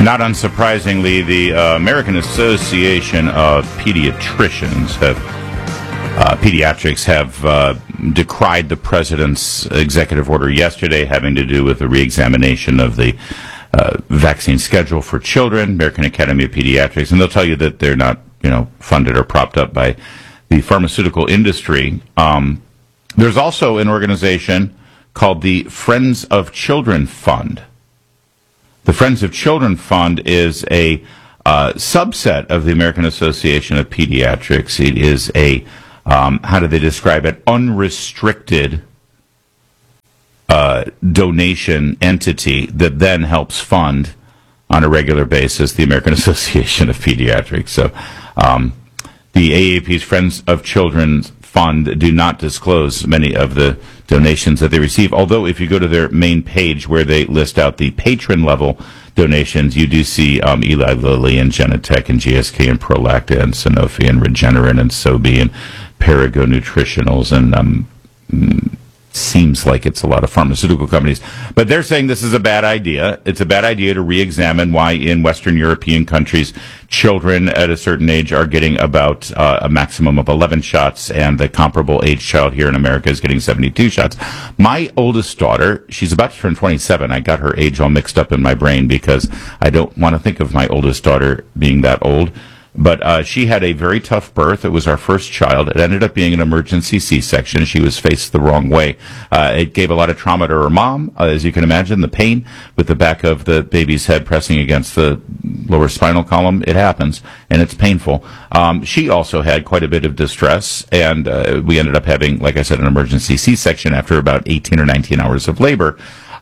Not unsurprisingly, the American Association of Pediatricians pediatrics have decried the president's executive order yesterday having to do with the reexamination of the vaccine schedule for children, American Academy of Pediatrics, and they'll tell you that they're not, funded or propped up by the pharmaceutical industry. There's also an organization called the Friends of Children Fund. The Friends of Children Fund is a subset of the American Association of Pediatrics. It is a, how do they describe it, unrestricted donation entity that then helps fund on a regular basis the American Association of Pediatrics. So the AAP's Friends of Children Fund do not disclose many of the donations that they receive, although if you go to their main page where they list out the patron level donations, you do see Eli Lilly and Genentech and GSK and Prolacta and Sanofi and Regeneron and Sobi and Perrigo Nutritionals and seems like it's a lot of pharmaceutical companies. But they're saying this is a bad idea. It's a bad idea to re-examine why in Western European countries children at a certain age are getting about a maximum of 11 shots, and the comparable age child here in America is getting 72 shots. My oldest daughter, she's about to turn 27. I got her age all mixed up in my brain because I don't want to think of my oldest daughter being that old. But she had a very tough birth. It was our first child. It ended up being an emergency C-section. She was faced the wrong way. It gave a lot of trauma to her mom, as you can imagine, the pain with the back of the baby's head pressing against the lower spinal column. It happens, and it's painful. She also had quite a bit of distress, and we ended up having, like I said, an emergency C-section after about 18 or 19 hours of labor.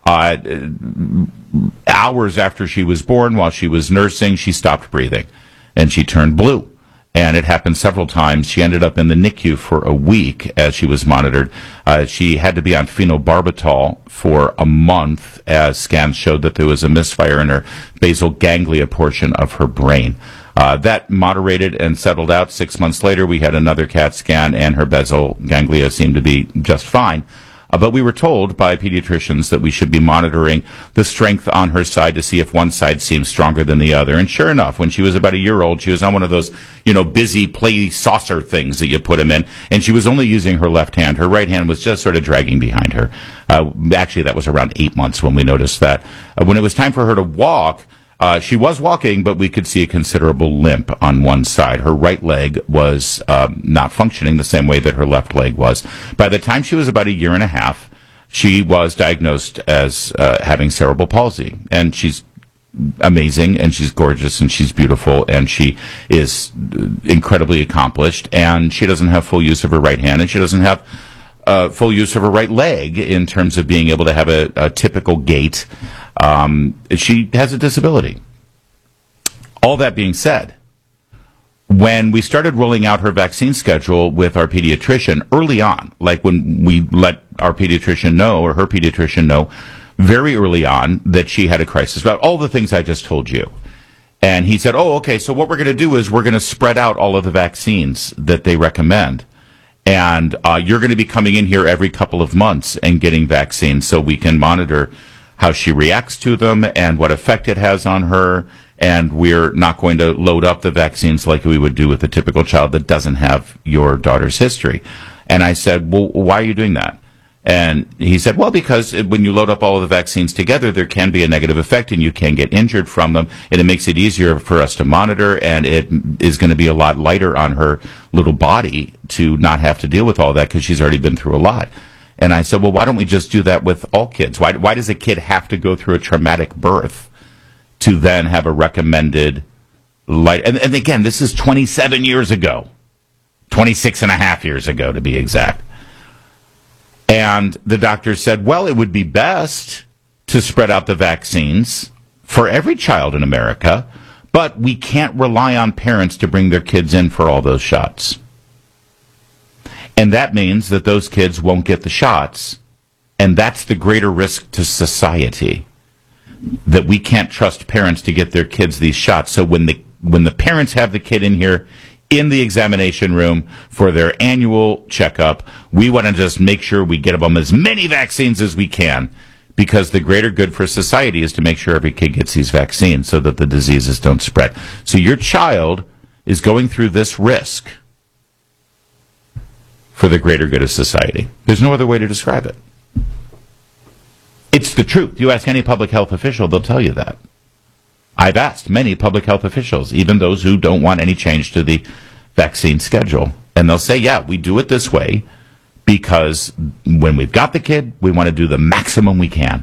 Hours after she was born, while she was nursing, she stopped breathing. And she turned blue. And it happened several times. She ended up in the NICU for a week as she was monitored. She had to be on phenobarbital for a month as scans showed that there was a misfire in her basal ganglia portion of her brain. That moderated and settled out. 6 months later, we had another CAT scan, and her basal ganglia seemed to be just fine. But we were told by pediatricians that we should be monitoring the strength on her side to see if one side seems stronger than the other. And sure enough, when she was about a year old, she was on one of those, busy play saucer things that you put them in. And she was only using her left hand. Her right hand was just sort of dragging behind her. Actually, that was around 8 months when we noticed that. When it was time for her to walk, she was walking, but we could see a considerable limp on one side. Her right leg was not functioning the same way that her left leg was. By the time she was about a year and a half, she was diagnosed as having cerebral palsy. And she's amazing, and she's gorgeous, and she's beautiful, and she is incredibly accomplished. And she doesn't have full use of her right hand, and she doesn't have full use of her right leg in terms of being able to have a typical gait. She has a disability. All that being said, when we started rolling out her vaccine schedule with our pediatrician early on, like when we let our pediatrician know, or her pediatrician know, very early on that she had a crisis about all the things I just told you. And he said, okay, so what we're going to do is we're going to spread out all of the vaccines that they recommend. And you're going to be coming in here every couple of months and getting vaccines so we can monitor how she reacts to them and what effect it has on her. And we're not going to load up the vaccines like we would do with a typical child that doesn't have your daughter's history. And I said, well, why are you doing that? And he said, well, because when you load up all of the vaccines together, there can be a negative effect and you can get injured from them. And it makes it easier for us to monitor, and it is going to be a lot lighter on her little body to not have to deal with all that because she's already been through a lot. And I said, well, why don't we just do that with all kids? Why does a kid have to go through a traumatic birth to then have a recommended light? And again, this is 27 years ago, 26 and a half years ago to be exact. And the doctor said, well, it would be best to spread out the vaccines for every child in America, but we can't rely on parents to bring their kids in for all those shots. And that means that those kids won't get the shots, and that's the greater risk to society, that we can't trust parents to get their kids these shots. So when the parents have the kid in here in the examination room for their annual checkup, we want to just make sure we get them as many vaccines as we can, because the greater good for society is to make sure every kid gets these vaccines so that the diseases don't spread. So your child is going through this risk for the greater good of society. There's no other way to describe it. It's the truth. You ask any public health official, they'll tell you that. I've asked many public health officials, even those who don't want any change to the vaccine schedule, and they'll say, yeah, we do it this way because when we've got the kid, we want to do the maximum we can.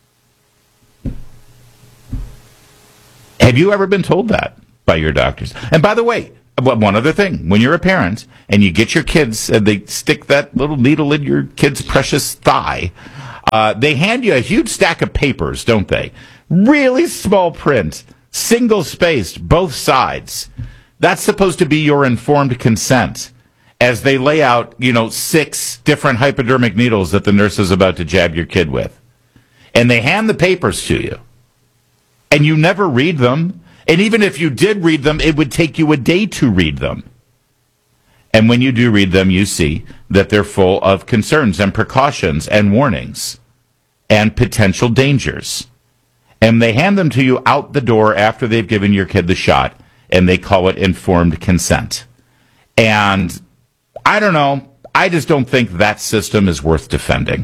Have you ever been told that by your doctors? And by the way, one other thing, when you're a parent and you get your kids and they stick that little needle in your kid's precious thigh, they hand you a huge stack of papers, don't they? Really small print, single-spaced, both sides. That's supposed to be your informed consent as they lay out, 6 different hypodermic needles that the nurse is about to jab your kid with. And they hand the papers to you. And you never read them. And even if you did read them, it would take you a day to read them. And when you do read them, you see that they're full of concerns and precautions and warnings and potential dangers. And they hand them to you out the door after they've given your kid the shot, and they call it informed consent. And I don't know, I just don't think that system is worth defending.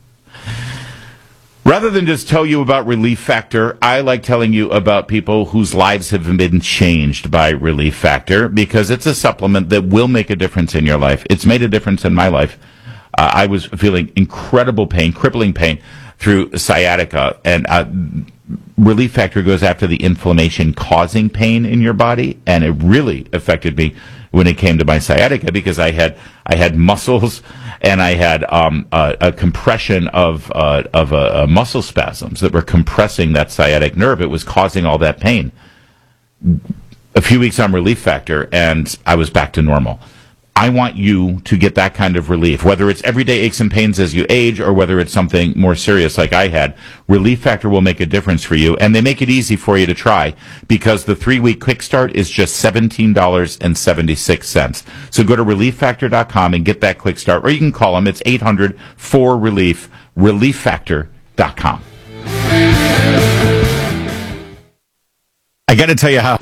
Rather than just tell you about Relief Factor, I like telling you about people whose lives have been changed by Relief Factor, because it's a supplement that will make a difference in your life. It's made a difference in my life. I was feeling incredible pain, crippling pain through sciatica, and Relief Factor goes after the inflammation causing pain in your body, and it really affected me when it came to my sciatica, because I had muscles and I had a compression of muscle spasms that were compressing that sciatic nerve. It was causing all that pain. A few weeks on Relief Factor, and I was back to normal. I want you to get that kind of relief, whether it's everyday aches and pains as you age or whether it's something more serious like I had. Relief Factor will make a difference for you, and they make it easy for you to try because the 3-week quick start is just $17.76. So go to ReliefFactor.com and get that quick start, or you can call them. It's 800-4RELIEF, ReliefFactor.com. I got to tell you how.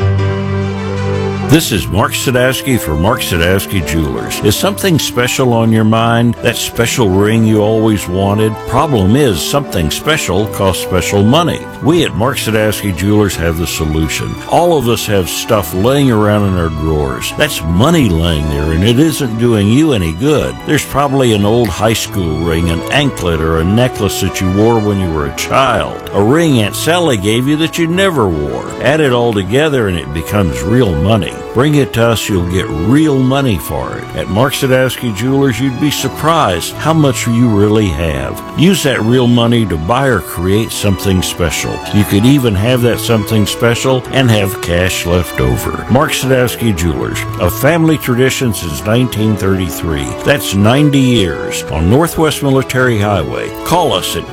This is Mark Sadowski for Mark Sadowski Jewelers. Is something special on your mind? That special ring you always wanted? Problem is, something special costs special money. We at Mark Sadowski Jewelers have the solution. All of us have stuff laying around in our drawers. That's money laying there, and it isn't doing you any good. There's probably an old high school ring, an anklet, or a necklace that you wore when you were a child. A ring Aunt Sally gave you that you never wore. Add it all together and it becomes real money. Bring it to us, you'll get real money for it. At Mark Sadowski Jewelers, you'd be surprised how much you really have. Use that real money to buy or create something special. You could even have that something special and have cash left over. Mark Sadowski Jewelers, a family tradition since 1933. That's 90 years on Northwest Military Highway. Call us at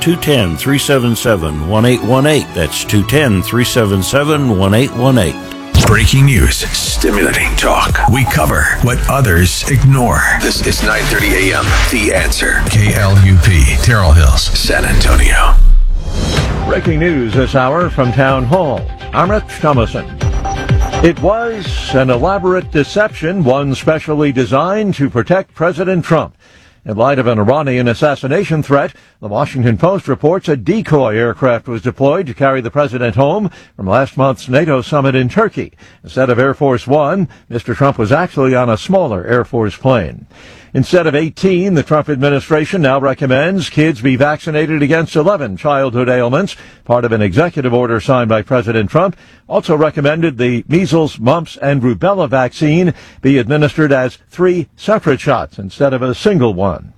210-377-1818. That's 210-377-1818. Breaking news, stimulating talk. We cover what others ignore. This is 9:30 a.m. The Answer. KLUP, Terrell Hills, San Antonio. Breaking news this hour from Town Hall. I'm Rich Thomason. It was an elaborate deception, one specially designed to protect President Trump. In light of an Iranian assassination threat, the Washington Post reports a decoy aircraft was deployed to carry the president home from last month's NATO summit in Turkey. Instead of Air Force One, Mr. Trump was actually on a smaller Air Force plane. Instead of 18, the Trump administration now recommends kids be vaccinated against 11 childhood ailments, part of an executive order signed by President Trump. Also recommended the measles, mumps, and rubella vaccine be administered as 3 separate shots instead of a single one.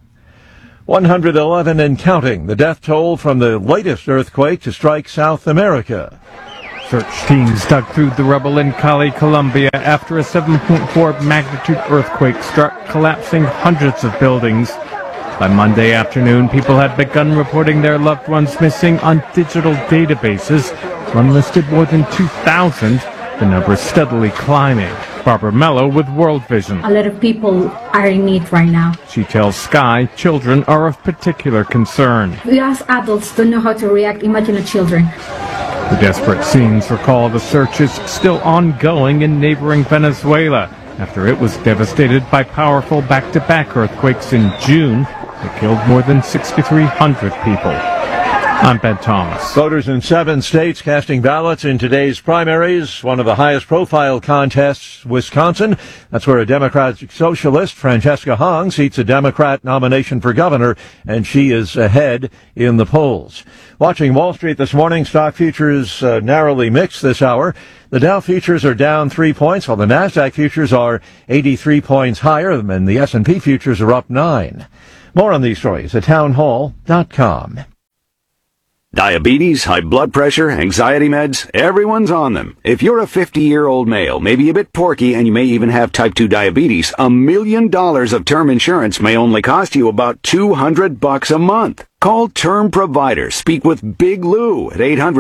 111 and counting, the death toll from the latest earthquake to strike South America. Search teams dug through the rubble in Cali, Colombia, after a 7.4 magnitude earthquake struck, collapsing hundreds of buildings. By Monday afternoon, people had begun reporting their loved ones missing on digital databases. One listed more than 2,000, the number steadily climbing. Barbara Mello with World Vision. A lot of people are in need right now. She tells Sky children are of particular concern. We as adults don't know how to react. Imagine the children. The desperate scenes recall the search is still ongoing in neighboring Venezuela after it was devastated by powerful back-to-back earthquakes in June that killed more than 6,300 people. I'm Ben Thomas. Voters in 7 states casting ballots in today's primaries, one of the highest profile contests, Wisconsin. That's where a Democratic socialist, Francesca Hong, seats a Democrat nomination for governor, and she is ahead in the polls. Watching Wall Street this morning, stock futures narrowly mixed this hour. The Dow futures are down 3 points, while the Nasdaq futures are 83 points higher, and the S&P futures are up 9. More on these stories at townhall.com. Diabetes, high blood pressure, anxiety meds, everyone's on them. If you're a 50-year-old male, maybe a bit porky, and you may even have type 2 diabetes, $1 million of term insurance may only cost you about $200 a month. Call Term Provider. Speak with Big Lou at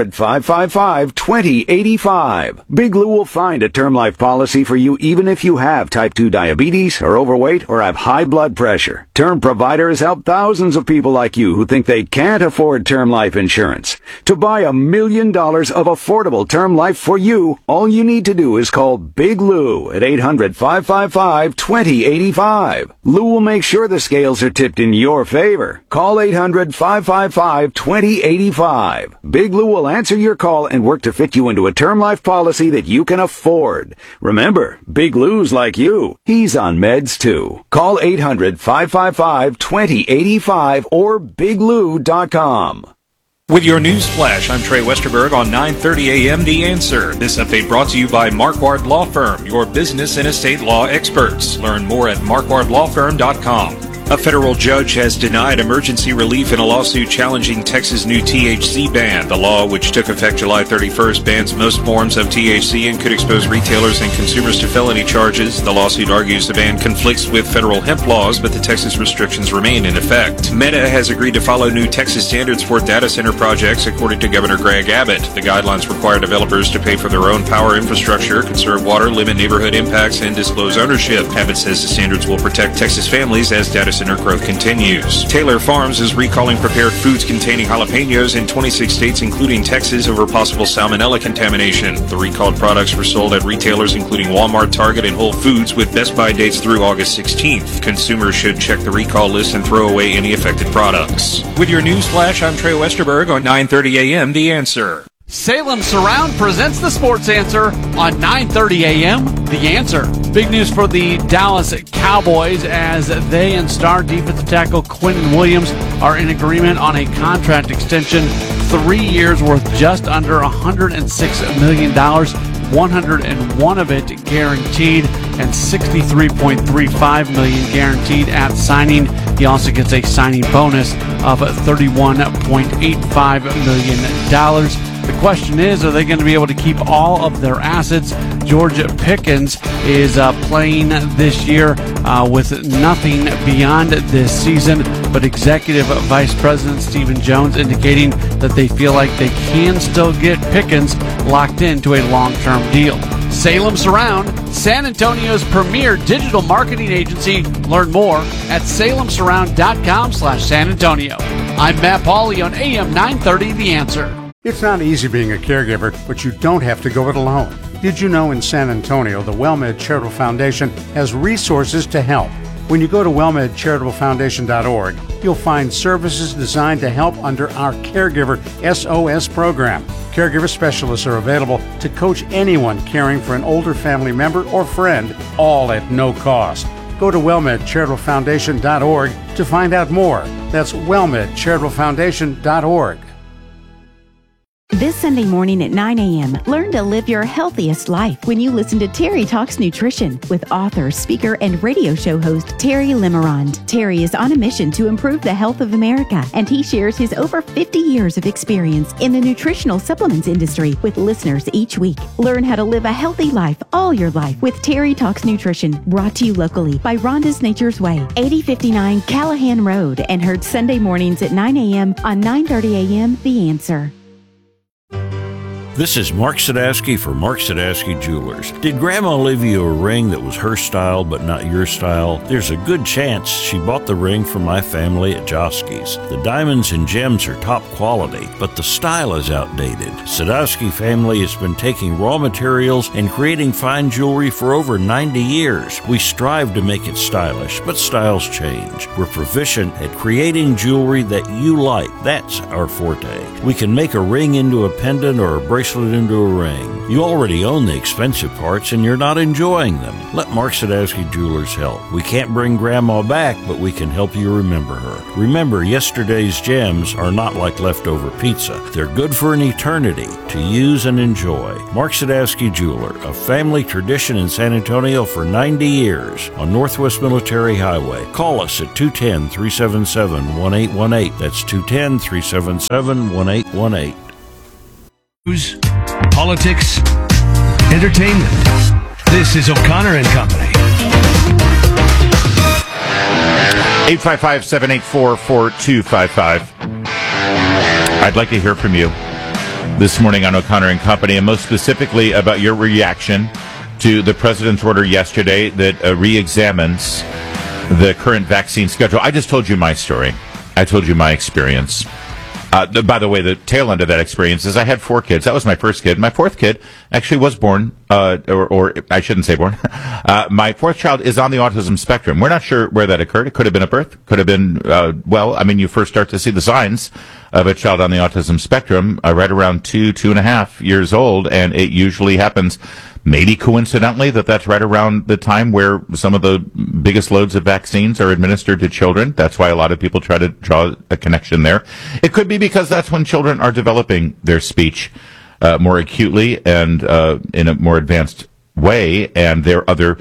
800-555-2085. Big Lou will find a term life policy for you even if you have type 2 diabetes, are overweight, or have high blood pressure. Term Provider has helped thousands of people like you who think they can't afford term life insurance. To buy $1 million of affordable term life for you, all you need to do is call Big Lou at 800-555-2085. Lou will make sure the scales are tipped in your favor. Call 800-555-2085. Big Lou will answer your call and work to fit you into a term life policy that you can afford. Remember, Big Lou's like you. He's on meds too. Call 800-555-2085 or biglou.com. With your news flash, I'm Trey Westerberg on 9:30 a.m. The Answer. This update brought to you by Marquardt Law Firm, your business and estate law experts. Learn more at marquardtlawfirm.com. A federal judge has denied emergency relief in a lawsuit challenging Texas' new THC ban. The law, which took effect July 31st, bans most forms of THC and could expose retailers and consumers to felony charges. The lawsuit argues the ban conflicts with federal hemp laws, but the Texas restrictions remain in effect. Meta has agreed to follow new Texas standards for data center projects, according to Governor Greg Abbott. The guidelines require developers to pay for their own power infrastructure, conserve water, limit neighborhood impacts, and disclose ownership. Abbott says the standards will protect Texas families as data center growth continues. Taylor Farms is recalling prepared foods containing jalapenos in 26 states, including Texas, over possible salmonella contamination. The recalled products were sold at retailers including Walmart, Target, and Whole Foods, with Best Buy dates through August 16th. Consumers should check the recall list and throw away any affected products. With your news flash, I'm Trey Westerberg on 9:30 a.m. The Answer. Salem Surround presents the Sports Answer on 9:30 a.m. The Answer. Big news for the Dallas Cowboys as they and star defensive tackle Quentin Williams are in agreement on a contract extension, 3 years worth just under $106 million, 101 of it guaranteed and $63.35 million guaranteed at signing. He also gets a signing bonus of $31.85 million. The question is, are they going to be able to keep all of their assets? George Pickens is playing this year with nothing beyond this season, but Executive Vice President Stephen Jones indicating that they feel like they can still get Pickens locked into a long-term deal. Salem Surround, San Antonio's premier digital marketing agency. Learn more at salemsurround.com/San Antonio. I'm Matt Pauley on AM 930 The Answer. It's not easy being a caregiver, but you don't have to go it alone. Did you know in San Antonio, the WellMed Charitable Foundation has resources to help? When you go to wellmedcharitablefoundation.org, you'll find services designed to help under our Caregiver SOS program. Caregiver specialists are available to coach anyone caring for an older family member or friend, all at no cost. Go to wellmedcharitablefoundation.org to find out more. That's wellmedcharitablefoundation.org. This Sunday morning at 9 a.m., learn to live your healthiest life when you listen to Terry Talks Nutrition with author, speaker, and radio show host Terry Limerond. Terry is on a mission to improve the health of America, and he shares his over 50 years of experience in the nutritional supplements industry with listeners each week. Learn how to live a healthy life all your life with Terry Talks Nutrition, brought to you locally by Rhonda's Nature's Way, 8059 Callahan Road, and heard Sunday mornings at 9 a.m. on 9:30 a.m. The Answer. This is Mark Sadowski for Mark Sadowski Jewelers. Did Grandma leave you a ring that was her style but not your style? There's a good chance she bought the ring from my family at Josky's. The diamonds and gems are top quality, but the style is outdated. Sadowski family has been taking raw materials and creating fine jewelry for over 90 years. We strive to make it stylish, but styles change. We're proficient at creating jewelry that you like. That's our forte. We can make a ring into a pendant or a bracelet into a ring. You already own the expensive parts and you're not enjoying them. Let Mark Sadowski Jewelers help. We can't bring Grandma back, but we can help you remember her. Remember, yesterday's gems are not like leftover pizza. They're good for an eternity to use and enjoy. Mark Sadowski Jeweler, a family tradition in San Antonio for 90 years on Northwest Military Highway. Call us at 210-377-1818. That's 210-377-1818. News, politics, entertainment. This is O'Connor and Company. 855-784-4255. I'd like to hear from you this morning on O'Connor and Company, and most specifically about your reaction to the president's order yesterday that re-examines the current vaccine schedule. I just told you my story. I told you my experience. By the way, the tail end of that experience is I had 4 kids. That was my first kid. My 4th kid actually was born, or I shouldn't say born. My 4th child is on the autism spectrum. We're not sure where that occurred. It could have been a birth. Could have been, you first start to see the signs of a child on the autism spectrum right around 2.5 years old, and it usually happens maybe coincidentally that's right around the time where some of the biggest loads of vaccines are administered to children. That's why a lot of people try to draw a connection there. It could be because that's when children are developing their speech more acutely and in a more advanced way, and there are other,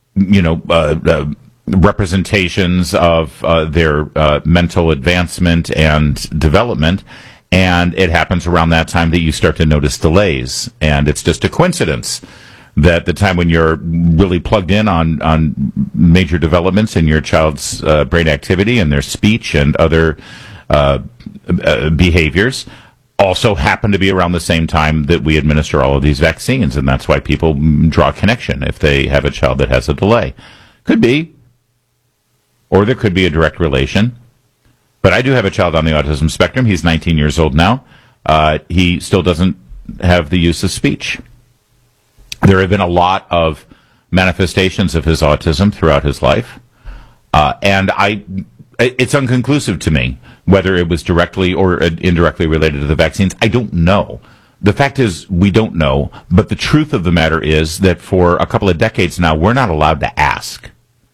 representations of their mental advancement and development. And it happens around that time that you start to notice delays. And it's just a coincidence that the time when you're really plugged in on major developments in your child's brain activity and their speech and other behaviors also happen to be around the same time that we administer all of these vaccines. And that's why people draw a connection if they have a child that has a delay. Could be. Or there could be a direct relation. But I do have a child on the autism spectrum. He's 19 years old now. He still doesn't have the use of speech. There have been a lot of manifestations of his autism throughout his life. And it's unconclusive to me whether it was directly or indirectly related to the vaccines. I don't know. The fact is, we don't know. But the truth of the matter is that for a couple of decades now, we're not allowed to ask.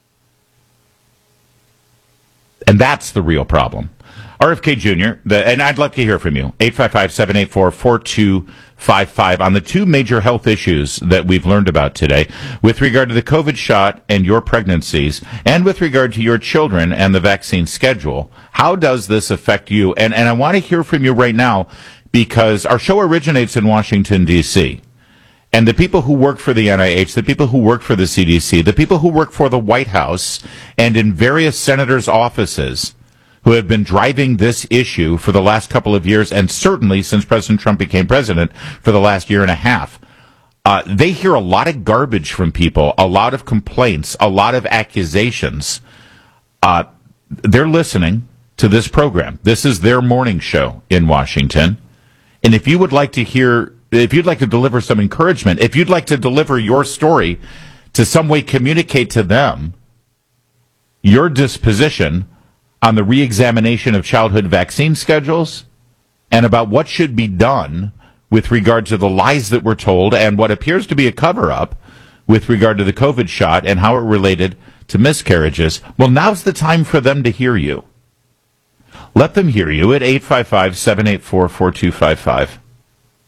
And that's the real problem. RFK Jr., and I'd love to hear from you, 855-784-4255 on the 2 major health issues that we've learned about today with regard to the COVID shot and your pregnancies and with regard to your children and the vaccine schedule. How does this affect you? And I want to hear from you right now because our show originates in Washington, D.C., and the people who work for the NIH, the people who work for the CDC, the people who work for the White House and in various senators' offices who have been driving this issue for the last couple of years and certainly since President Trump became president for the last year and a half, they hear a lot of garbage from people, a lot of complaints, a lot of accusations. They're listening to this program. This is their morning show in Washington. And if you would like to hear, if you'd like to deliver some encouragement, if you'd like to deliver your story to some way communicate to them your disposition on the reexamination of childhood vaccine schedules and about what should be done with regard to the lies that were told and what appears to be a cover-up with regard to the COVID shot and how it related to miscarriages, well, now's the time for them to hear you. Let them hear you at 855-784-4255.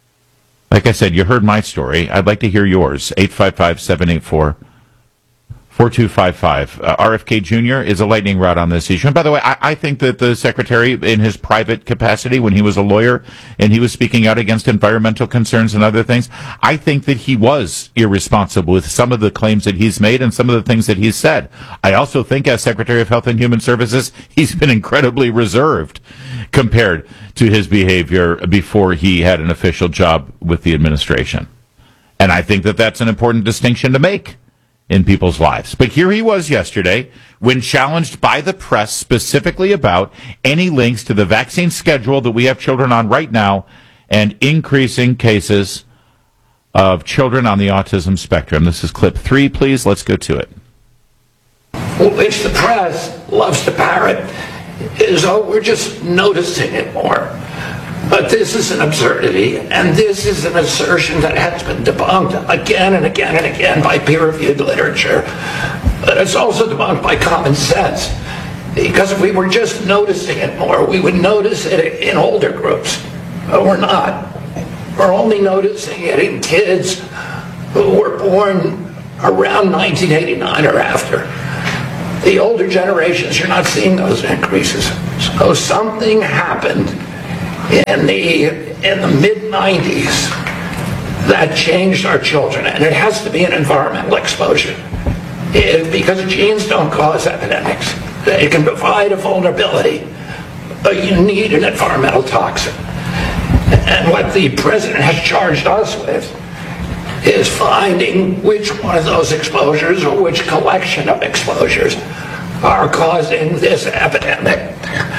Like I said, you heard my story. I'd like to hear yours. 855-784-4255. 4255. RFK Jr. is a lightning rod on this issue. And by the way, I think that the secretary, in his private capacity, when he was a lawyer and he was speaking out against environmental concerns and other things, I think that he was irresponsible with some of the claims that he's made and some of the things that he's said. I also think as Secretary of Health and Human Services, he's been incredibly reserved compared to his behavior before he had an official job with the administration. And I think that that's an important distinction to make in people's lives. But here he was yesterday when challenged by the press specifically about any links to the vaccine schedule that we have children on right now and increasing cases of children on the autism spectrum. This is clip 3, please. Let's go to it. Which the press loves to parrot is, oh, we're just noticing it more. But this is an absurdity, and this is an assertion that has been debunked again and again and again by peer-reviewed literature. But it's also debunked by common sense. Because if we were just noticing it more, we would notice it in older groups. But we're not. We're only noticing it in kids who were born around 1989 or after. The older generations, you're not seeing those increases. So something happened in the mid-90s that changed our children, and it has to be an environmental exposure. Because genes don't cause epidemics. They can provide a vulnerability, but you need an environmental toxin. And what the president has charged us with is finding which one of those exposures or which collection of exposures are causing this epidemic.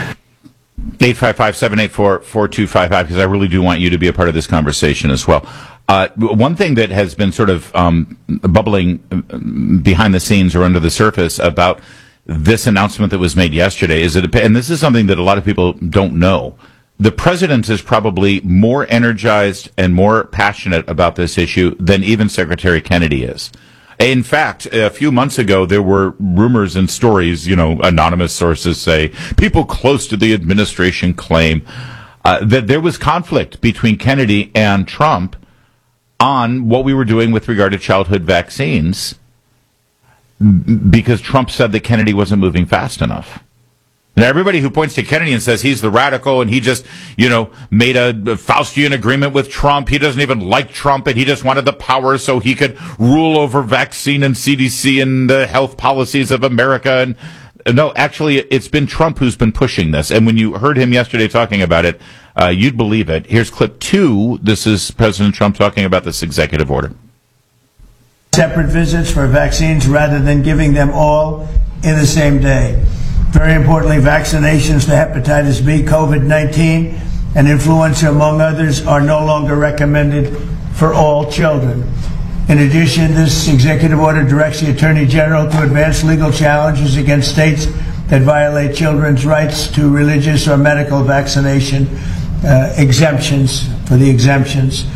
855-784-4255, because I really do want you to be a part of this conversation as well. One thing that has been sort of bubbling behind the scenes or under the surface about this announcement that was made yesterday is that, and this is something that a lot of people don't know, the president is probably more energized and more passionate about this issue than even Secretary Kennedy is. In fact, a few months ago, there were rumors and stories, anonymous sources say, people close to the administration claim that there was conflict between Kennedy and Trump on what we were doing with regard to childhood vaccines because Trump said that Kennedy wasn't moving fast enough. Now, everybody who points to Kennedy and says he's the radical and he just, made a Faustian agreement with Trump, he doesn't even like Trump and he just wanted the power so he could rule over vaccine and CDC and the health policies of America. And no, actually, it's been Trump who's been pushing this. And when you heard him yesterday talking about it, you'd believe it. Here's clip 2. This is President Trump talking about this executive order. Separate visits for vaccines rather than giving them all in the same day. Very importantly, vaccinations for hepatitis B, COVID-19, and influenza, among others, are no longer recommended for all children. In addition, this executive order directs the Attorney General to advance legal challenges against states that violate children's rights to religious or medical vaccination exemptions for the exemptions.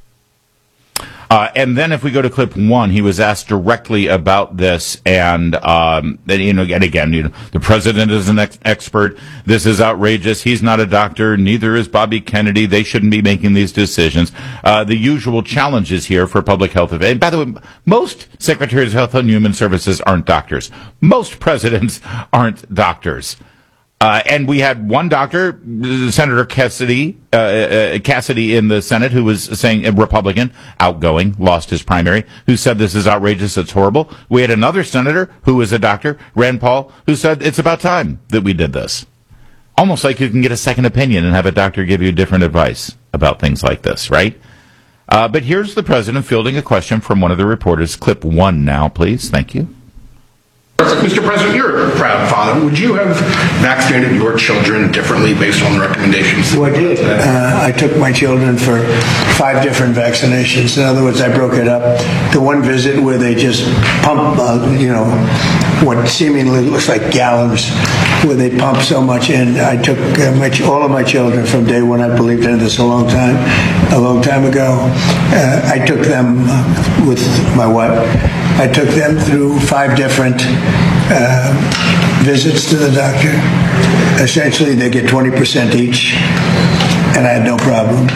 And then if we go to clip 1, he was asked directly about this, and again, the president is an expert. This is outrageous. He's not a doctor. Neither is Bobby Kennedy. They shouldn't be making these decisions. The usual challenges here for public health. And by the way, most secretaries of health and human services aren't doctors. Most presidents aren't doctors. And we had one doctor, Senator Cassidy in the Senate, who was saying, a Republican, outgoing, lost his primary, who said this is outrageous, it's horrible. We had another senator who was a doctor, Rand Paul, who said it's about time that we did this. Almost like you can get a second opinion and have a doctor give you different advice about things like this, right? But here's the president fielding a question from one of the reporters. Clip 1 now, please. Thank you. Mr. President, you're a proud father. Would you have vaccinated your children differently based on the recommendations? Well, I did. I took my children for 5 different vaccinations. In other words, I broke it up. The one visit where they just pump, what seemingly looks like gallons, where they pump so much in. I took all of my children from day one. I believed in this a long time ago. I took them with my wife. I took them through 5 different visits to the doctor. Essentially, they get 20% each, and I had no problem.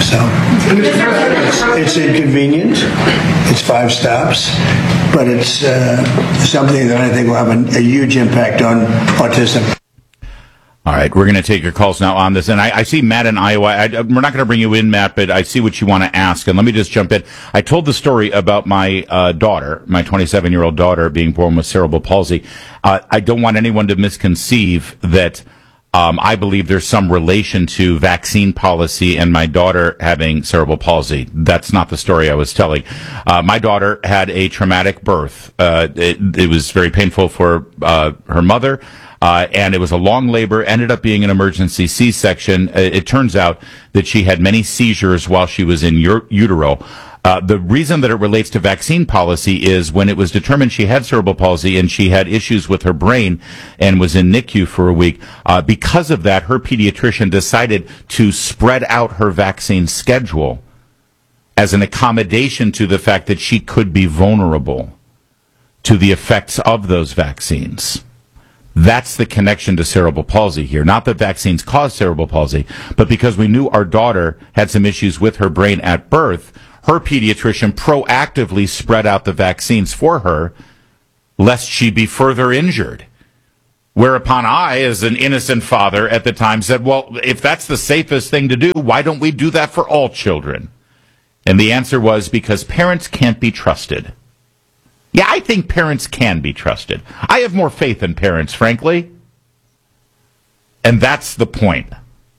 So it's inconvenient. It's 5 stops, but it's something that I think will have a huge impact on autism. All right, we're going to take your calls now on this. And I see Matt in Iowa. We're not going to bring you in, Matt, but I see what you want to ask. And let me just jump in. I told the story about my daughter, my 27-year-old daughter, being born with cerebral palsy. I don't want anyone to misconceive that I believe there's some relation to vaccine policy and my daughter having cerebral palsy. That's not the story I was telling. My daughter had a traumatic birth. It was very painful for her mother. And it was a long labor, ended up being an emergency C-section. It turns out that she had many seizures while she was in utero. The reason that it relates to vaccine policy is when it was determined she had cerebral palsy and she had issues with her brain and was in NICU for a week. Because of that, her pediatrician decided to spread out her vaccine schedule as an accommodation to the fact that she could be vulnerable to the effects of those vaccines. That's the connection to cerebral palsy here. Not that vaccines cause cerebral palsy, but because we knew our daughter had some issues with her brain at birth, her pediatrician proactively spread out the vaccines for her, lest she be further injured. Whereupon I, as an innocent father at the time, said, well, if that's the safest thing to do, why don't we do that for all children? And the answer was because parents can't be trusted. Yeah, I think parents can be trusted. I have more faith in parents, frankly. And that's the point.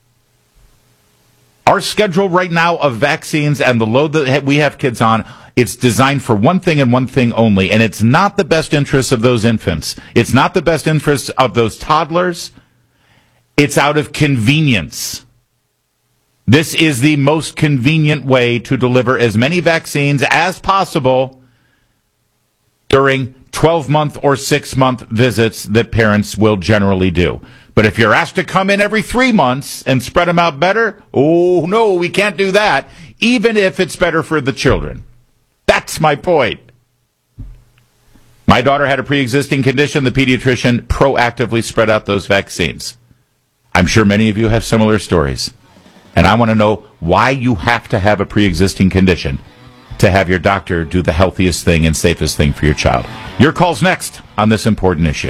Our schedule right now of vaccines and the load that we have kids on, it's designed for one thing and one thing only, and it's not the best interest of those infants. It's not the best interest of those toddlers. It's out of convenience. This is the most convenient way to deliver as many vaccines as possible during 12-month or 6-month visits that parents will generally do. But if you're asked to come in every 3 months and spread them out better, oh, no, we can't do that, even if it's better for the children. That's my point. My daughter had a pre-existing condition. The pediatrician proactively spread out those vaccines. I'm sure many of you have similar stories. And I want to know why you have to have a pre-existing condition to have your doctor do the healthiest thing and safest thing for your child. Your call's next on this important issue.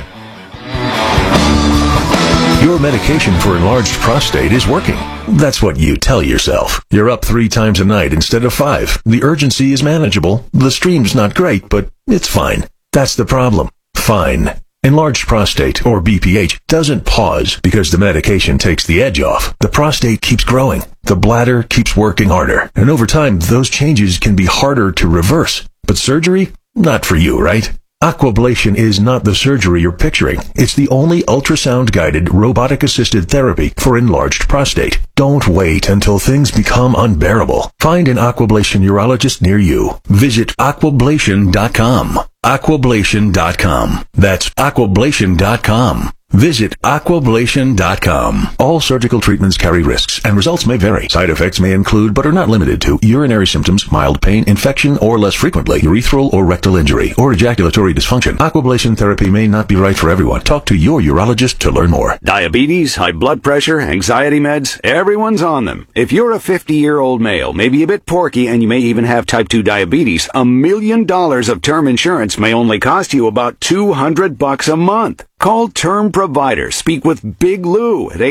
Your medication for enlarged prostate is working. That's what you tell yourself. You're up 3 times a night instead of 5. The urgency is manageable. The stream's not great, but it's fine. That's the problem. Fine. Enlarged prostate, or BPH, doesn't pause because the medication takes the edge off. The prostate keeps growing. The bladder keeps working harder. And over time, those changes can be harder to reverse. But surgery? Not for you, right? Aquablation is not the surgery you're picturing. It's the only ultrasound-guided, robotic-assisted therapy for enlarged prostate. Don't wait until things become unbearable. Find an Aquablation urologist near you. Visit aquablation.com. Aquablation.com. That's aquablation.com. Visit aquablation.com. All surgical treatments carry risks, and results may vary. Side effects may include, but are not limited to, urinary symptoms, mild pain, infection, or less frequently, urethral or rectal injury, or ejaculatory dysfunction. Aquablation therapy may not be right for everyone. Talk to your urologist to learn more. Diabetes, high blood pressure, anxiety meds, everyone's on them. If you're a 50-year-old male, maybe a bit porky, and you may even have type 2 diabetes, $1 million of term insurance may only cost you about $200 a month. Call Term Provider. Speak with Big Lou at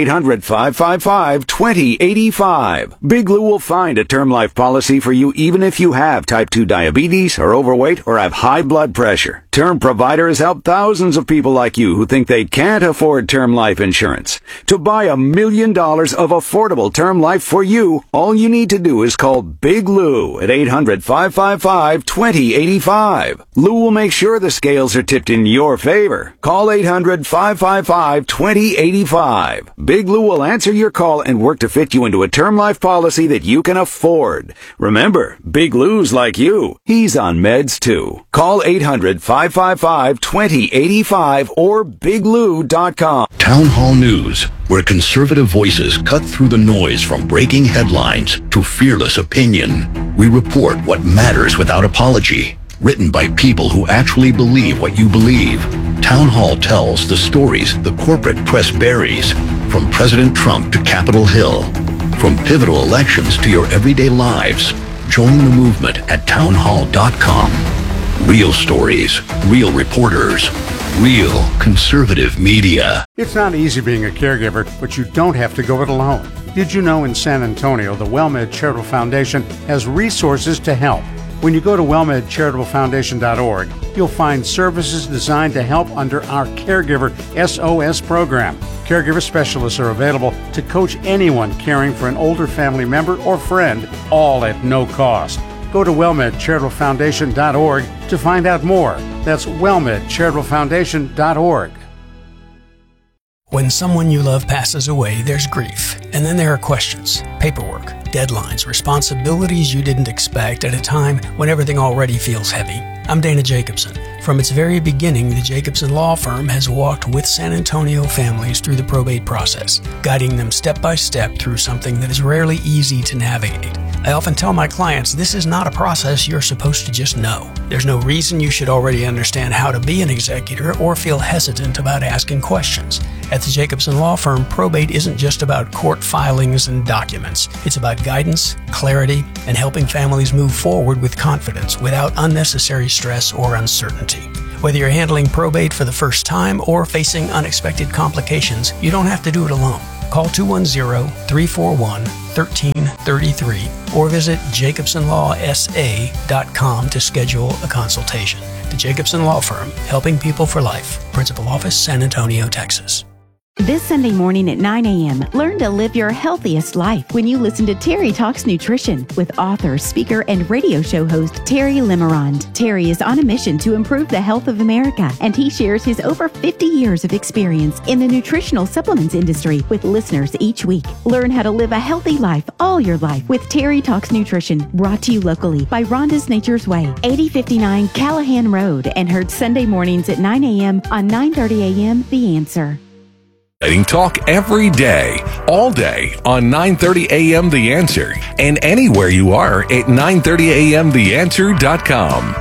800-555-2085. Big Lou will find a term life policy for you even if you have type 2 diabetes, are overweight, or have high blood pressure. Term Provider has helped thousands of people like you who think they can't afford term life insurance. To buy $1 million of affordable term life for you, all you need to do is call Big Lou at 800-555-2085. Lou will make sure the scales are tipped in your favor. Call 800-555-2085. Big Lou will answer your call and work to fit you into a term life policy that you can afford. Remember, Big Lou's like you. He's on meds too. Call 800-555-2085 or biglou.com. Town Hall News, where conservative voices cut through the noise from breaking headlines to fearless opinion. We report what matters without apology. Written by people who actually believe what you believe. Town Hall tells the stories the corporate press buries, from President Trump to Capitol Hill. From pivotal elections to your everyday lives, join the movement at townhall.com. Real stories, real reporters, real conservative media. It's not easy being a caregiver, but you don't have to go it alone. Did you know in San Antonio, the WellMed Charitable Foundation has resources to help? When you go to wellmedcharitablefoundation.org, you'll find services designed to help under our Caregiver SOS program. Caregiver specialists are available to coach anyone caring for an older family member or friend, all at no cost. Go to wellmedcharitablefoundation.org to find out more. That's wellmedcharitablefoundation.org. When someone you love passes away, there's grief. And then there are questions, paperwork, deadlines, responsibilities you didn't expect at a time when everything already feels heavy. I'm Dana Jacobson. From its very beginning, the Jacobson Law Firm has walked with San Antonio families through the probate process, guiding them step by step through something that is rarely easy to navigate. I often tell my clients this is not a process you're supposed to just know. There's no reason you should already understand how to be an executor or feel hesitant about asking questions. At the Jacobson Law Firm, probate isn't just about court filings and documents. It's about guidance, clarity, and helping families move forward with confidence without unnecessary stress or uncertainty. Whether you're handling probate for the first time or facing unexpected complications, you don't have to do it alone. Call 210-341-1333 or visit jacobsonlawsa.com to schedule a consultation. The Jacobson Law Firm, helping people for life. Principal Office, San Antonio, Texas. This Sunday morning at 9 a.m., learn to live your healthiest life when you listen to Terry Talks Nutrition with author, speaker, and radio show host Terry Lemerand. Terry is on a mission to improve the health of America, and he shares his over 50 years of experience in the nutritional supplements industry with listeners each week. Learn how to live a healthy life all your life with Terry Talks Nutrition, brought to you locally by Rhonda's Nature's Way, 8059 Callahan Road, and heard Sunday mornings at 9 a.m. on 9:30 a.m. The Answer. Talk every day, all day on 9:30 a.m. The Answer, and anywhere you are at 930amtheanswer.com.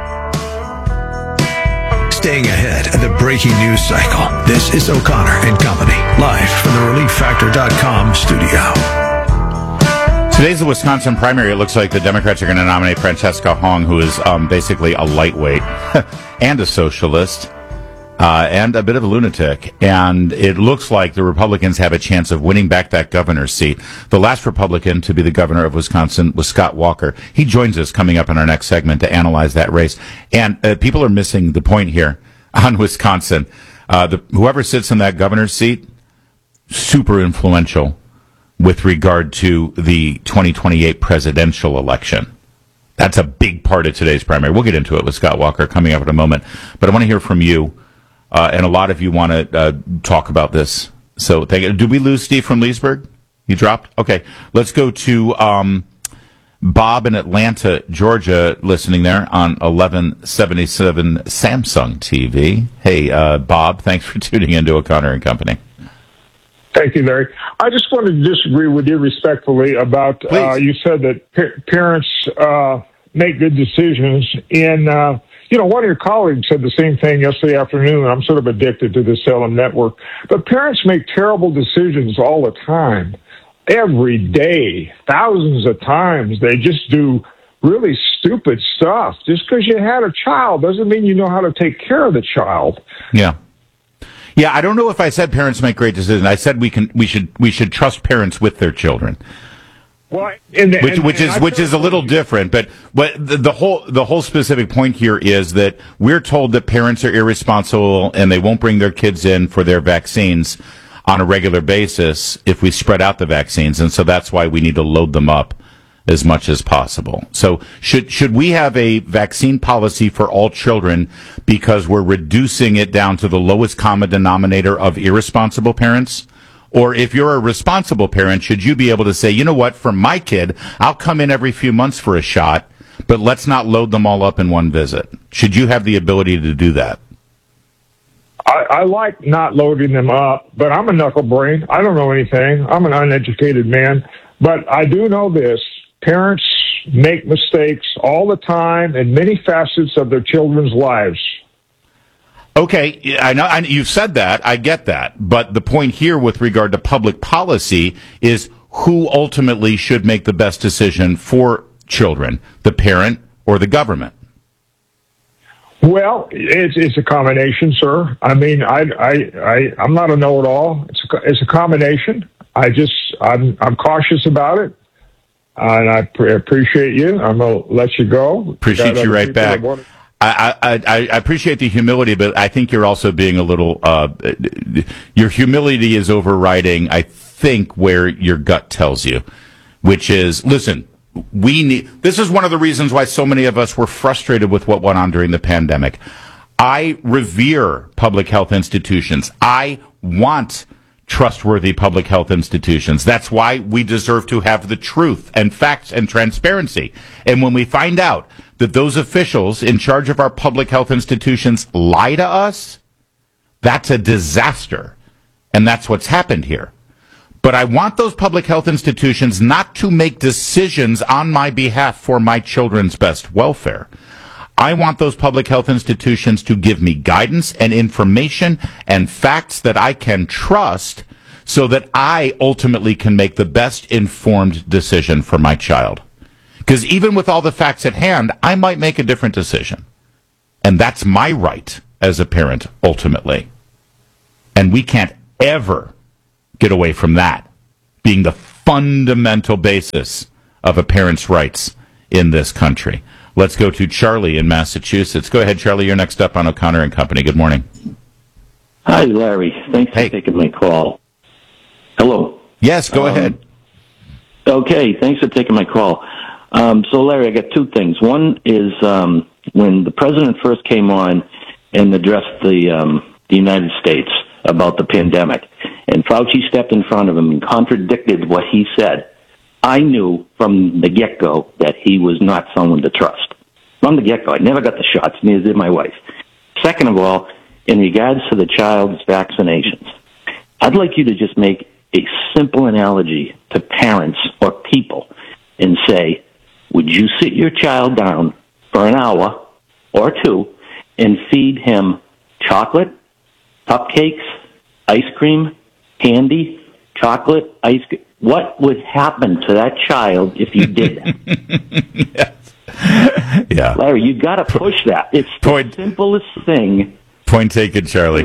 Staying ahead of the breaking news cycle. This is O'Connor and Company, live from the ReliefFactor.com studio. Today's the Wisconsin primary. It looks like the Democrats are going to nominate Francesca Hong, who is basically a lightweight and a socialist. And a bit of a lunatic. And it looks like the Republicans have a chance of winning back that governor's seat. The last Republican to be the governor of Wisconsin was Scott Walker. He joins us coming up in our next segment to analyze that race. And people are missing the point here on Wisconsin. Whoever sits in that governor's seat, super influential with regard to the 2028 presidential election. That's a big part of today's primary. We'll get into it with Scott Walker coming up in a moment. But I want to hear from you. And a lot of you want to talk about this. So thank you. Did we lose Steve from Leesburg? He dropped? Okay. Let's go to Bob in Atlanta, Georgia, listening there on 1177 Samsung TV. Hey, Bob, thanks for tuning in to O'Connor and Company. Thank you, Larry. I just wanted to disagree with you respectfully about, you said that parents make good decisions in... one of your colleagues said the same thing yesterday afternoon. I'm sort of addicted to the Salem Network. But parents make terrible decisions all the time, every day, thousands of times. They just do really stupid stuff. Just because you had a child doesn't mean you know how to take care of the child. Yeah. Yeah, I don't know if I said parents make great decisions. I said we should trust parents with their children. Well, which is a little different, but the whole specific point here is that we're told that parents are irresponsible and they won't bring their kids in for their vaccines on a regular basis if we spread out the vaccines, and so that's why we need to load them up as much as possible. So should we have a vaccine policy for all children because we're reducing it down to the lowest common denominator of irresponsible parents? Or if you're a responsible parent, should you be able to say, you know what, for my kid, I'll come in every few months for a shot, but let's not load them all up in one visit? Should you have the ability to do that? I like not loading them up, but I'm a knucklebrain. I don't know anything. I'm an uneducated man. But I do know this. Parents make mistakes all the time in many facets of their children's lives. Okay, I know you've said that. I get that. But the point here with regard to public policy is who ultimately should make the best decision for children, the parent or the government? Well, it's a combination, sir. I mean, I'm not a know-it-all. It's a combination. I'm cautious about it, and I appreciate you. I'm gonna let you go. Appreciate you right back. I appreciate the humility, but I think you're also being a little. Your humility is overriding, I think, where your gut tells you, which is, listen. This is one of the reasons why so many of us were frustrated with what went on during the pandemic. I revere public health institutions. I want trustworthy public health institutions. That's why we deserve to have the truth and facts and transparency. And when we find out that those officials in charge of our public health institutions lie to us, that's a disaster. And that's what's happened here. But I want those public health institutions not to make decisions on my behalf for my children's best welfare. I want those public health institutions to give me guidance and information and facts that I can trust so that I ultimately can make the best informed decision for my child. Because even with all the facts at hand, I might make a different decision. And that's my right as a parent, ultimately. And we can't ever get away from that being the fundamental basis of a parent's rights in this country. Let's go to Charlie in Massachusetts. Go ahead, Charlie. You're next up on O'Connor and Company. Good morning. Hi, Larry. Thanks for taking my call. Hello. Yes, go ahead. Okay, thanks for taking my call. So, Larry, I got two things. One is when the president first came on and addressed the United States about the pandemic, and Fauci stepped in front of him and contradicted what he said, I knew from the get-go that he was not someone to trust. From the get-go. I never got the shots, neither did my wife. Second of all, in regards to the child's vaccinations, I'd like you to just make a simple analogy to parents or people and say, would you sit your child down for an hour or two and feed him chocolate, cupcakes, ice cream, candy, chocolate, ice cream? What would happen to that child if you did that? Yes. Yeah. Larry, you got to push that. It's the simplest thing. Point taken, Charlie.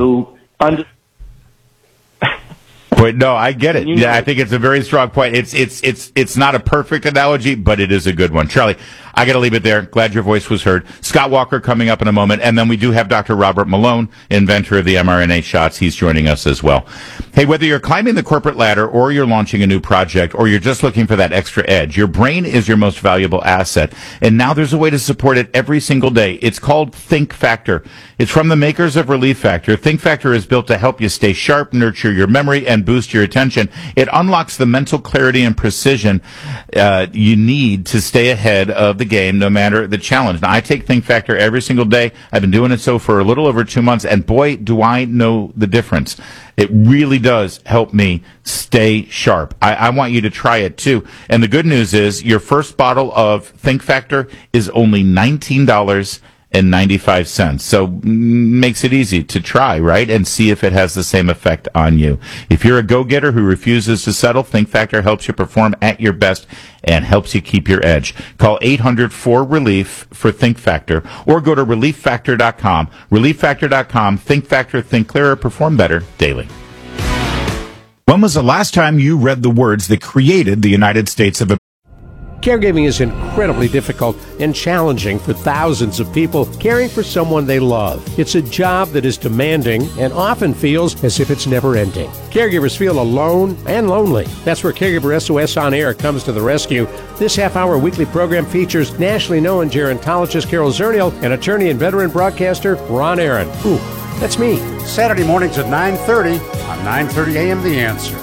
No, I get it. Yeah, I think it's a very strong point. It's not a perfect analogy, but it is a good one. Charlie, I got to leave it there. Glad your voice was heard. Scott Walker coming up in a moment, and then we do have Dr. Robert Malone, inventor of the mRNA shots. He's joining us as well. Hey, whether you're climbing the corporate ladder or you're launching a new project or you're just looking for that extra edge, your brain is your most valuable asset, and now there's a way to support it every single day. It's called Think Factor. It's from the makers of Relief Factor. Think Factor is built to help you stay sharp, nurture your memory, and boost your attention. It unlocks the mental clarity and precision you need to stay ahead of the game, no matter the challenge. Now, I take Think Factor every single day. I've been doing it so for a little over 2 months, and boy, do I know the difference. It really does help me stay sharp. I want you to try it too. And the good news is your first bottle of Think Factor is only $19.95. So makes it easy to try, right? And see if it has the same effect on you. If you're a go-getter who refuses to settle, Think Factor helps you perform at your best and helps you keep your edge. Call 800-4RELIEF for Think Factor or go to ReliefFactor.com. ReliefFactor.com. Think Factor, think clearer, perform better daily. When was the last time you read the words that created the United States of America? Caregiving is incredibly difficult and challenging for thousands of people caring for someone they love. It's a job that is demanding and often feels as if it's never ending. Caregivers feel alone and lonely. That's where Caregiver SOS On Air comes to the rescue. This half-hour weekly program features nationally known gerontologist Carol Zernial and attorney and veteran broadcaster Ron Aaron. Ooh, that's me. Saturday mornings at 9:30 on 9:30 a.m. The Answer.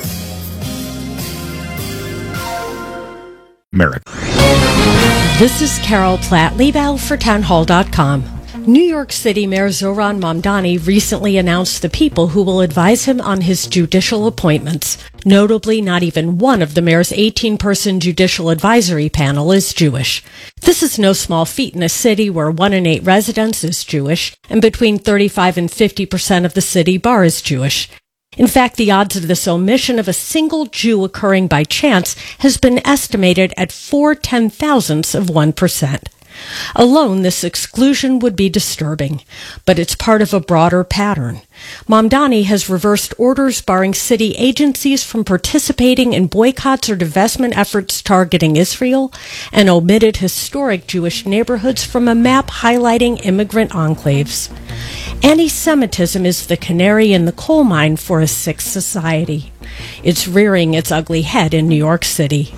America. This is Carol Platt-Liebau for townhall.com. New York City Mayor Zohran Mamdani recently announced the people who will advise him on his judicial appointments. Notably, not even one of the mayor's 18-person judicial advisory panel is Jewish. This is no small feat in a city where 1 in 8 residents is Jewish, and between 35 and 50% of the city bar is Jewish. In fact, the odds of this omission of a single Jew occurring by chance has been estimated at 4/10,000ths of 1%. Alone, this exclusion would be disturbing, but it's part of a broader pattern. Mamdani has reversed orders barring city agencies from participating in boycotts or divestment efforts targeting Israel and omitted historic Jewish neighborhoods from a map highlighting immigrant enclaves. Anti-Semitism is the canary in the coal mine for a sick society. It's rearing its ugly head in New York City.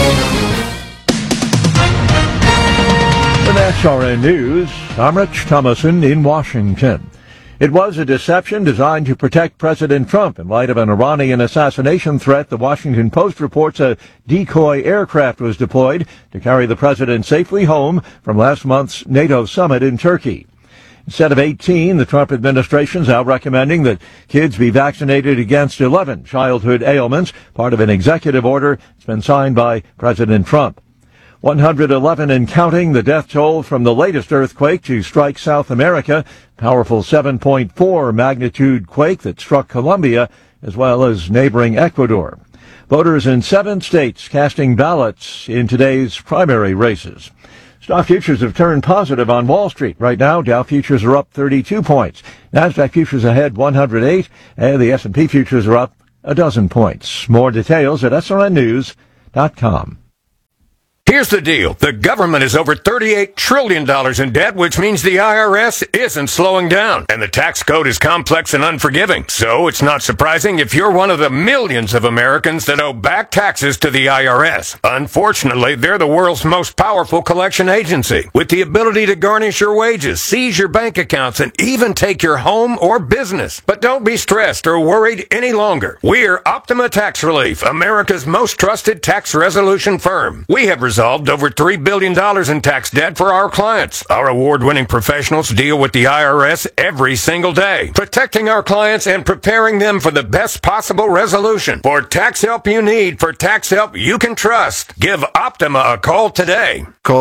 With SRN News, I'm Rich Thomason in Washington. It was a deception designed to protect President Trump in light of an Iranian assassination threat. The Washington Post reports a decoy aircraft was deployed to carry the president safely home from last month's NATO summit in Turkey. Instead of 18, the Trump administration is now recommending that kids be vaccinated against 11 childhood ailments, part of an executive order that's been signed by President Trump. 111 and counting, the death toll from the latest earthquake to strike South America, powerful 7.4 magnitude quake that struck Colombia as well as neighboring Ecuador. Voters in 7 states casting ballots in today's primary races. Stock futures have turned positive on Wall Street. Right now, Dow futures are up 32 points. Nasdaq futures ahead 108, and the S&P futures are up a dozen points. More details at srnnews.com. Here's the deal. The government is over $38 trillion in debt, which means the IRS isn't slowing down. And the tax code is complex and unforgiving. So it's not surprising if you're one of the millions of Americans that owe back taxes to the IRS. Unfortunately, they're the world's most powerful collection agency, with the ability to garnish your wages, seize your bank accounts, and even take your home or business. But don't be stressed or worried any longer. We're Optima Tax Relief, America's most trusted tax resolution firm. We have resolved over $3 billion in tax debt for our clients. Our award-winning professionals deal with the IRS every single day, protecting our clients and preparing them for the best possible resolution. For tax help you need, for tax help you can trust, give Optima a call today. Call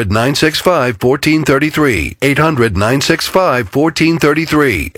800-965-1433. 800-965-1433.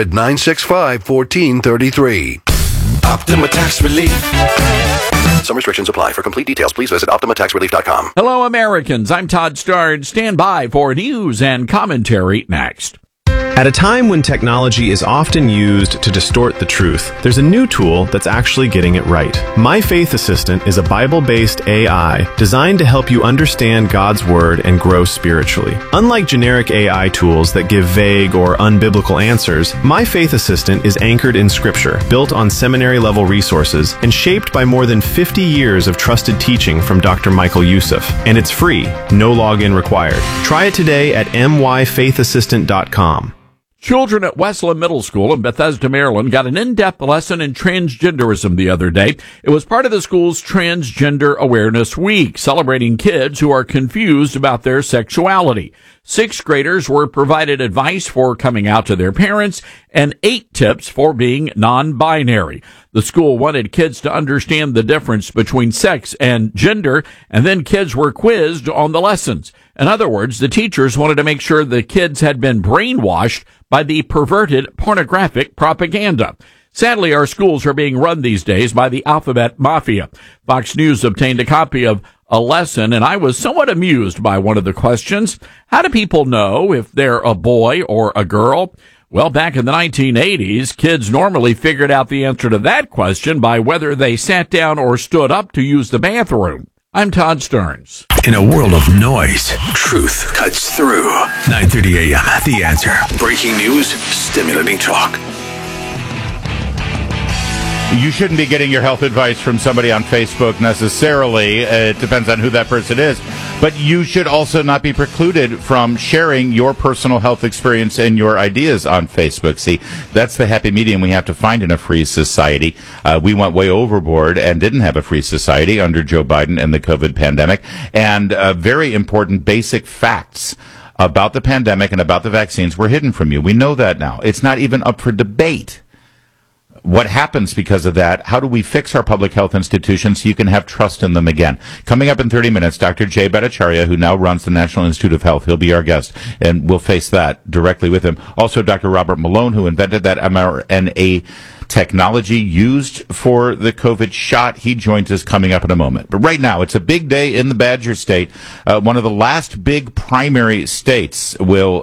800-965-1433. Optima Tax Relief. Some restrictions apply. For complete details, please visit OptimaTaxRelief.com. Hello, Americans. I'm Todd Starnes. Stand by for news and commentary next. At a time when technology is often used to distort the truth, there's a new tool that's actually getting it right. My Faith Assistant is a Bible-based AI designed to help you understand God's Word and grow spiritually. Unlike generic AI tools that give vague or unbiblical answers, My Faith Assistant is anchored in Scripture, built on seminary-level resources, and shaped by more than 50 years of trusted teaching from Dr. Michael Youssef. And it's free, no login required. Try it today at myfaithassistant.com. Children at Westland Middle School in Bethesda, Maryland got an in-depth lesson in transgenderism the other day. It was part of the school's Transgender Awareness Week, celebrating kids who are confused about their sexuality. 6th graders were provided advice for coming out to their parents and 8 tips for being non-binary. The school wanted kids to understand the difference between sex and gender, and then kids were quizzed on the lessons. In other words, the teachers wanted to make sure the kids had been brainwashed by the perverted pornographic propaganda. Sadly, our schools are being run these days by the alphabet mafia. Fox News obtained a copy of a lesson, and I was somewhat amused by one of the questions. How do people know if they're a boy or a girl? Well, back in the 1980s, kids normally figured out the answer to that question by whether they sat down or stood up to use the bathroom. I'm Todd Starnes. In a world of noise, truth cuts through. 9:30 a.m. The Answer. Breaking news, stimulating talk. You shouldn't be getting your health advice from somebody on Facebook necessarily. It depends on who that person is. But you should also not be precluded from sharing your personal health experience and your ideas on Facebook. See, that's the happy medium we have to find in a free society. We went way overboard and didn't have a free society under Joe Biden and the COVID pandemic. And very important basic facts about the pandemic and about the vaccines were hidden from you. We know that now. It's not even up for debate. What happens because of that? How do we fix our public health institutions so you can have trust in them again? Coming up in 30 minutes, Dr. Jay Bhattacharya, who now runs the National Institute of Health. He'll be our guest, and we'll face that directly with him. Also, Dr. Robert Malone, who invented that mRNA technology used for the COVID shot. He joins us coming up in a moment. But right now, it's a big day in the Badger State. One of the last big primary states will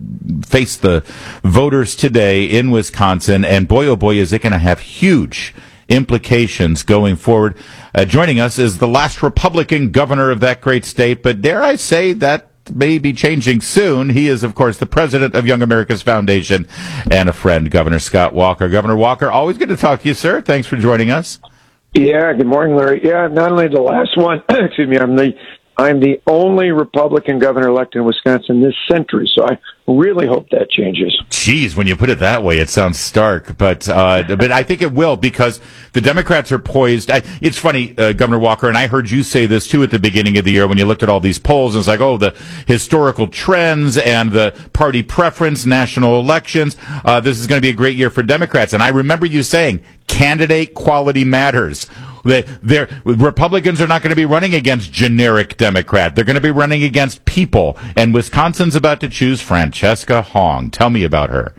face the voters today in Wisconsin. And boy, oh boy, is it going to have huge implications going forward. Joining us is the last Republican governor of that great state, but dare I say that may be changing soon. He is, of course, the president of Young America's Foundation and a friend, Governor Scott Walker. Governor Walker, always good to talk to you, sir. Thanks for joining us. Yeah, good morning, Larry. Yeah, not only the last one, excuse me, I'm the only Republican governor elected in Wisconsin this century, so I really hope that changes. Geez, when you put it that way, it sounds stark, but I think it will, because the Democrats are poised. It's funny, Governor Walker, and I heard you say this too at the beginning of the year when you looked at all these polls, and it's like, oh, the historical trends and the party preference, national elections, this is going to be a great year for Democrats. And I remember you saying, candidate quality matters. Republicans are not going to be running against generic Democrat. They're going to be running against people. And Wisconsin's about to choose Francesca Hong. Tell me about her.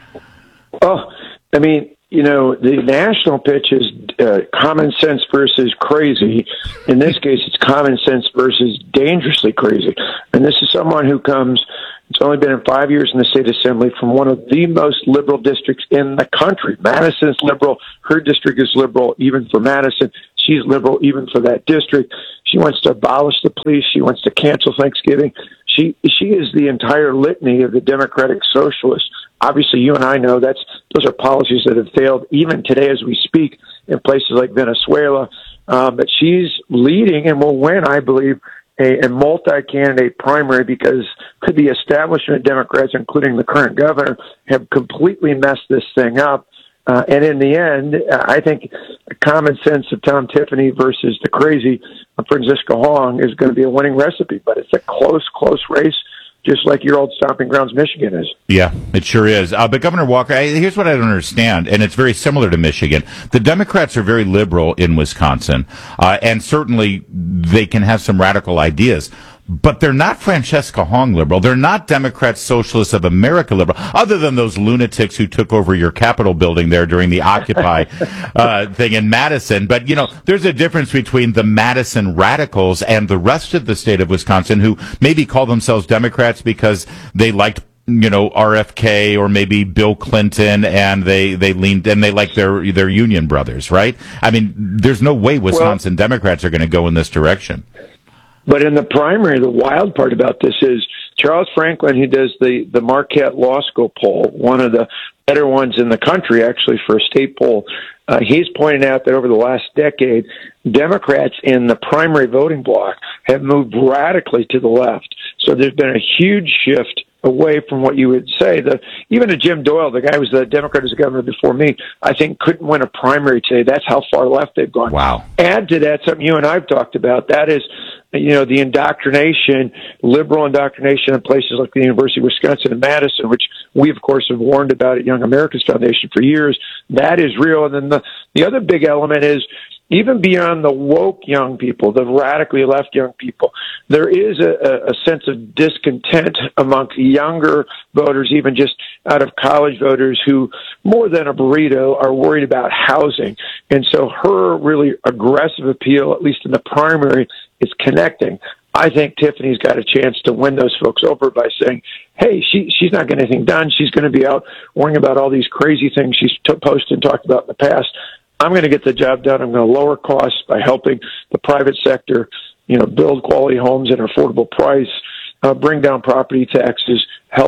Oh, I mean, you know, the national pitch is common sense versus crazy. In this case, it's common sense versus dangerously crazy. And this is someone who comes, it's only been in 5 years in the state assembly, from one of the most liberal districts in the country. Madison's liberal. Her district is liberal, even for Madison. She's liberal even for that district. She wants to abolish the police. She wants to cancel Thanksgiving. She is the entire litany of the Democratic Socialists. Obviously, you and I know those are policies that have failed even today as we speak in places like Venezuela. But she's leading and will win, I believe, a multi-candidate primary, because the establishment of Democrats, including the current governor, have completely messed this thing up. And in the end, I think the common sense of Tom Tiffany versus the crazy of Francesca Hong is going to be a winning recipe. But it's a close race, just like your old stomping grounds, Michigan, is. Yeah, it sure is. But Governor Walker, here's what I don't understand, and it's very similar to Michigan. The Democrats are very liberal in Wisconsin, and certainly they can have some radical ideas. But they're not Francesca Hong liberal. They're not Democrat Socialists of America liberal, other than those lunatics who took over your Capitol building there during the Occupy thing in Madison. But, you know, there's a difference between the Madison radicals and the rest of the state of Wisconsin, who maybe call themselves Democrats because they liked, you know, RFK or maybe Bill Clinton, and they leaned, and they like their union brothers, right? I mean, there's no way Wisconsin Democrats are going to go in this direction. But in the primary, the wild part about this is Charles Franklin, who does the Marquette Law School poll, one of the better ones in the country, actually, for a state poll. He's pointing out that over the last decade, Democrats in the primary voting bloc have moved radically to the left. So there's been a huge shift away from what you would say. Even a Jim Doyle, the guy who was the Democrat as a governor before me, I think couldn't win a primary today. That's how far left they've gone. Wow. Add to that something you and I have talked about. That is, you know, the indoctrination, liberal indoctrination in places like the University of Wisconsin and Madison, which we, of course, have warned about at Young America's Foundation for years. That is real. And then the other big element is, even beyond the woke young people, the radically left young people, there is a sense of discontent amongst younger voters, even just out of college voters, who, more than a burrito, are worried about housing. And so her really aggressive appeal, at least in the primary, is connecting. I think Tiffany's got a chance to win those folks over by saying, hey, she's not getting anything done. She's going to be out worrying about all these crazy things she's posted and talked about in the past. I'm going to get the job done. I'm going to lower costs by helping the private sector, you know, build quality homes at an affordable price, bring down property taxes,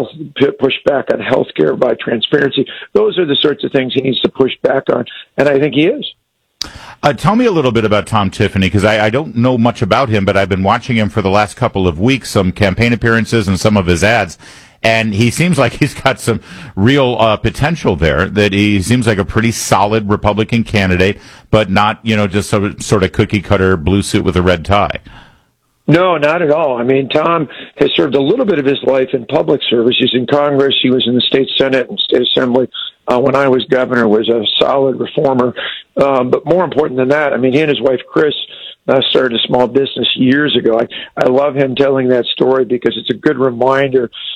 push back on health care by transparency. Those are the sorts of things he needs to push back on, and I think he is. Tell me a little bit about Tom Tiffany, because I don't know much about him, but I've been watching him for the last couple of weeks, some campaign appearances and some of his ads. And he seems like he's got some real potential there, that he seems like a pretty solid Republican candidate, but not, you know, just sort of cookie-cutter blue suit with a red tie. No, not at all. I mean, Tom has served a little bit of his life in public service. He's in Congress. He was in the state Senate and state assembly. When I was governor, was a solid reformer. But more important than that, I mean, he and his wife, Chris, started a small business years ago. I love him telling that story because it's a good reminder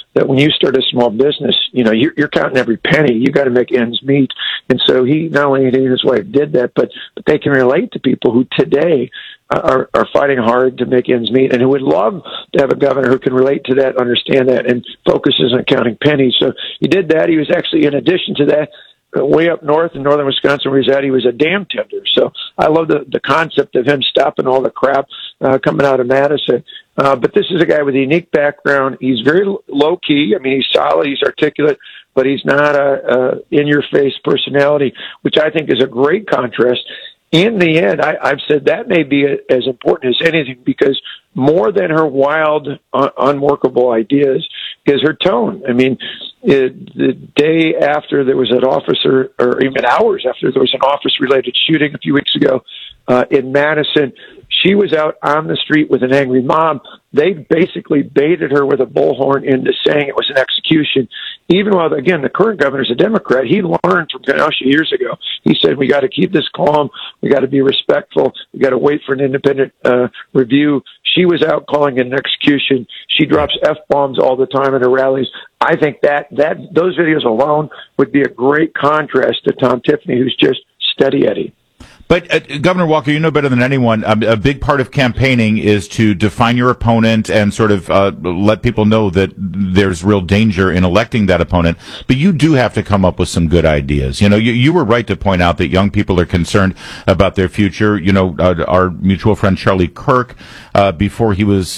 that when you start a small business, you're counting every penny. You got to make ends meet. And so he, not only he and his wife did that, but they can relate to people who today are fighting hard to make ends meet, and who would love to have a governor who can relate to that, understand that, and focuses on counting pennies. So he did that. He was actually, in addition to that, way up north in northern Wisconsin where he's at, he was a dam tender. So I love the concept of him stopping all the crap coming out of Madison. But this is a guy with a unique background. He's very low key. I mean, he's solid, he's articulate, but he's not a in-your-face personality, which I think is a great contrast. In the end, I've said that may be as important as anything, because more than her wild, unworkable ideas is her tone. I mean, the day after there was an officer, or even hours after there was an office-related shooting a few weeks ago in Madison, she was out on the street with an angry mob. They basically baited her with a bullhorn into saying it was an execution. Even while, again, the current governor's a Democrat, he learned from Kenosha years ago. He said, we got to keep this calm. We got to be respectful. We got to wait for an independent review. She was out calling it an execution. She drops F-bombs all the time in her rallies. I think that those videos alone would be a great contrast to Tom Tiffany, who's just steady Eddie. But Governor Walker, you know better than anyone, a big part of campaigning is to define your opponent and sort of let people know that there's real danger in electing that opponent. But you do have to come up with some good ideas. You were right to point out that young people are concerned about their future. Our mutual friend Charlie Kirk, before he was